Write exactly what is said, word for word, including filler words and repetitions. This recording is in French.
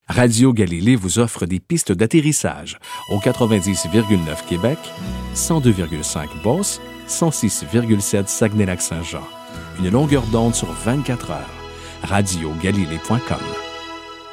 Radio Galilée vous offre des pistes d'atterrissage au quatre-vingt-dix virgule neuf Québec, cent deux virgule cinq Beauce, cent six virgule sept Saguenay-Lac-Saint-Jean. Une longueur d'onde sur vingt-quatre heures. radio galilée point com